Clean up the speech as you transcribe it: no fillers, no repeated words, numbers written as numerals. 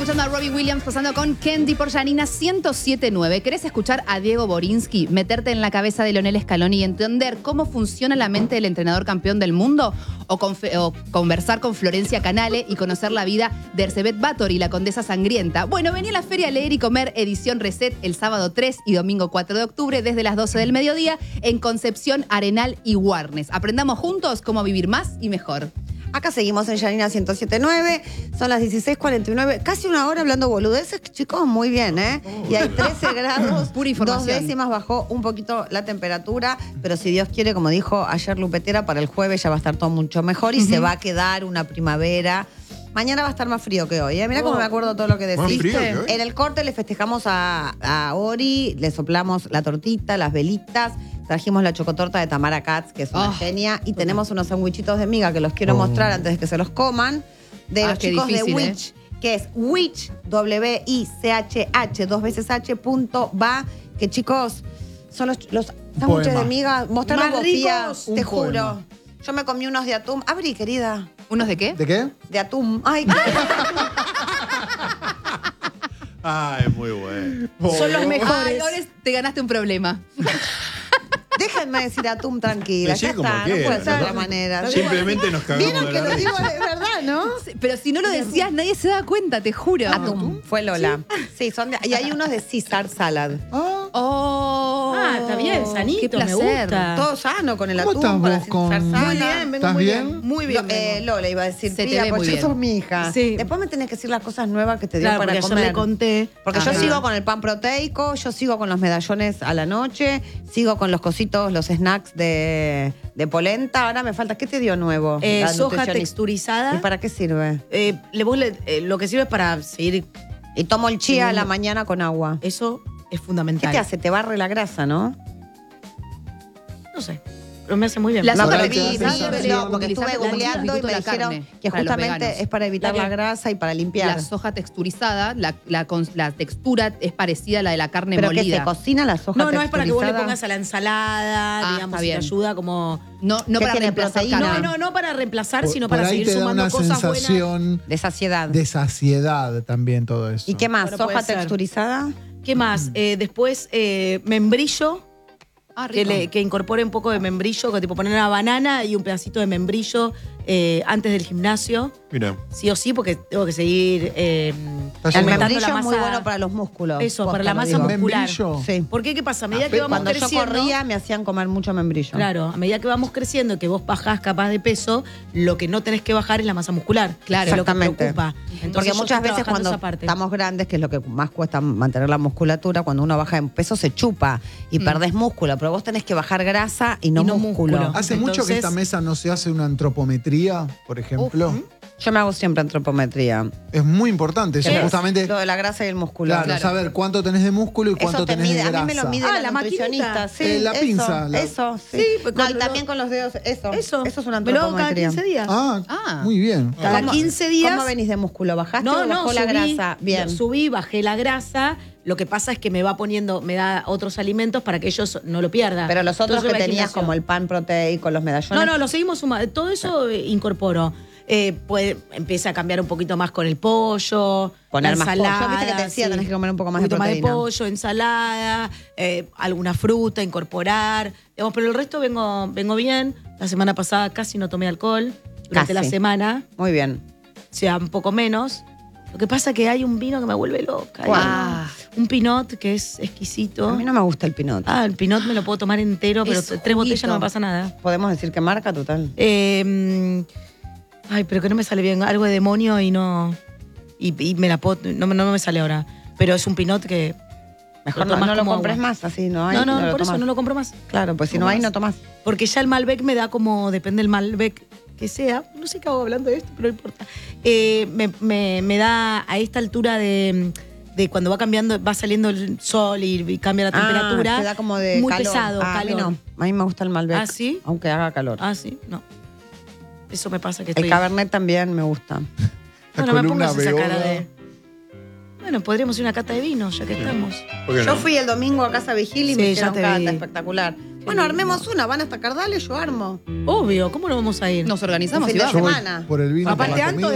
escuchando a Robbie Williams pasando con Candy por Yanina 107.9. ¿Querés escuchar a Diego Borinsky, meterte en la cabeza de Lionel Scaloni y entender cómo funciona la mente del entrenador campeón del mundo? ¿O conversar con Florencia Canale y conocer la vida de Erzsébet Báthory, la condesa sangrienta? Bueno, vení a la Feria Leer y Comer edición Reset el sábado 3 y domingo 4 de octubre desde las 12 del mediodía en Concepción, Arenal y Warnes. Aprendamos juntos cómo vivir más y mejor. Acá seguimos en Yanina 107.9, son las 16:49, casi una hora hablando boludeces, chicos, muy bien, ¿eh? Y hay 13 grados, pura información. 2 décimas bajó un poquito la temperatura, pero si Dios quiere, como dijo ayer Lupetera, para el jueves ya va a estar todo mucho mejor y se va a quedar una primavera. Mañana va a estar más frío que hoy, ¿eh? Mirá cómo me acuerdo todo lo que decís. ¿Más frío que hoy? En el corte le festejamos a Ori, le soplamos la tortita, las velitas, trajimos la chocotorta de Tamara Katz, que es una genia, y tenemos unos sandwichitos de miga que los quiero mostrar antes de que se los coman, de los chicos difícil, de Witch, que es Witch, W-I-C-H-H, 2 veces H.va, que chicos, son los sándwiches de miga, mostrarlos más vos, Pía, ricos, te un juro. poema. Yo me comí unos de atún. Abrí, querida. ¿Unos de qué? ¿De qué? De atún. Ay, Ay, muy bueno. Son los Ay, mejores. ahora te ganaste un problema. déjenme decir atún tranquila. Decí Ya como está, no quieras, puede ser de ¿no? otra manera. Simplemente nos cagamos Vieron de que la lo digo risa. de verdad, ¿no? Pero si no lo decías, nadie se da cuenta, te juro. Atún. Fue Lola. Sí, son y hay unos de Caesar salad. Oh, Ah, está bien, sanito, qué placer. me gusta. Todo sano con el ¿Cómo atún. estás con la vos con- Caesar salad. Muy bien, vengo ¿Estás muy bien? bien. Muy bien. vengo. Lola iba a decir, Se te Pía, ve porque muy yo bien. sos mi hija. Sí. Después me tenés que decir las cosas nuevas que te dio Claro, para porque comer. yo le conté. Porque yo Ajá. sigo con el pan proteico, yo sigo con los medallones a la noche, sigo con los cositos, los snacks de polenta. Ahora me falta, ¿qué te dio nuevo? La Soja nutricionista. texturizada. ¿Y para qué sirve? Lo que sirve es para seguir. Y tomo el chía a la mañana con agua. Eso es ¿Qué fundamental. te hace? Te barre la grasa, ¿no? No sé. Pero me hace muy bien. La No, soja pero texturizada vi, debería porque estuve utilizarse como googleando y sustituto me de la dijeron carne que para los justamente veganos. es para evitar ¿La la qué? grasa y para limpiar. La soja texturizada, la textura es parecida a la de la carne ¿Pero que molida. se cocina la soja No, es para que vos le texturizada? pongas a la ensalada, Ah, digamos, está y te bien. ayuda como. No ¿Qué para tiene reemplazar proteína? carne. No para reemplazar, sino Por para ahí seguir te da sumando una cosas buenas. sensación De saciedad. de saciedad también todo eso. ¿Y qué más? Bueno, ¿Soja puede ser. texturizada? ¿Qué más? Después, membrillo. Ah, rico. Que incorpore un poco de membrillo, que tipo poner una banana y un pedacito de membrillo antes del gimnasio. Mira. Sí o sí, porque tengo que seguir El Aumentando membrillo la es muy masa- bueno para los músculos. Eso, Posta, para la lo masa digo. muscular. ¿Membrillo? Sí. ¿Por qué? ¿Qué pasa? A medida que vamos Cuando yo creciendo. corría me hacían comer mucho membrillo. Claro, a medida que vamos creciendo, que vos bajás capaz de peso, lo que no tenés que bajar es la masa muscular. Claro, es lo que exactamente. preocupa. Entonces, Porque yo muchas estoy veces trabajando cuando esa parte. estamos grandes, que es lo que más cuesta mantener la musculatura, cuando uno baja en peso se chupa y perdés músculo, pero vos tenés que bajar grasa y no, Y no músculo. músculo. ¿Hace mucho que Entonces- esta mesa no se hace una antropometría, por ejemplo? Yo me hago siempre antropometría. Es muy importante eso, ¿Qué es? justamente. Lo de la grasa y el músculo. Claro, saber cuánto tenés de músculo y cuánto Eso te tenés mide, de grasa. a mí me lo mide Ah, la la nutricionista. maquinita. Sí, La eso, pinza, la- Eso, sí. Sí, pues No, con y también con los dedos, eso. Eso. Eso es una Me lo hago cada antropometría. 15 días. Ah. Muy bien. Cada ¿Cómo- 15 días. ¿Cómo venís de músculo? ¿Bajaste o No, bajó la subí, grasa? Bien. Subí, bajé la grasa. Lo que pasa es que me va poniendo, me da otros alimentos para que ellos no lo pierdan. Pero los otros Entonces, que voy al tenías, gimnasio. como el pan proteico, los medallones. No, lo seguimos sumando. Todo eso incorporo. Empieza a cambiar un poquito más con el pollo, Poner la más pollo. ensalada. Viste que te decía, tenés que comer un poco más de Un poquito proteína. pollo, ensalada, alguna fruta, incorporar. Digamos, pero el resto vengo bien. La semana pasada casi no tomé alcohol. Durante Casi. la semana, Muy bien. o sea, un poco menos. Lo que pasa es que hay un vino que me vuelve loca. ¿Cuál? Un pinot que es exquisito. A mí no me gusta el pinot. El pinot me lo puedo tomar entero, pero Es 3 botellas juguito. no me pasa nada. ¿Podemos decir qué marca total? Ay, pero que no me sale bien. Algo de demonio y no. Y me la puedo. No me sale ahora. Pero es un pinot que. Mejor lo no, tomás no lo como compres agua. más, así no hay. No, lo por eso tomás. no lo compro más. Claro, pues si no No hay, más. no tomás. Porque ya el Malbec me da como. Depende del Malbec que sea. No sé qué hago hablando de esto, pero no importa. Me da a esta altura de cuando va cambiando, va saliendo el sol y cambia la temperatura. te da como de muy calor. pesado, A mí calor. no. A mí me gusta el Malbec. ¿Ah, sí? Aunque haga calor. Ah, sí, no. Eso me pasa que El estoy. Cabernet también me gusta. La Bueno, me columna pongas esa cara Beoga. de. Bueno, podríamos ir a una cata de vino, ya que estamos. ¿Por qué Yo no? fui el domingo a Casa Vigil y Sí, me ya hicieron te cata, vi. espectacular. Bueno, armemos una, van hasta Cardales, yo armo. Obvio, ¿cómo no vamos a ir? Nos organizamos Un y fin de vamos. Yo voy semana. por el vino, por Aparte, la Anto comida.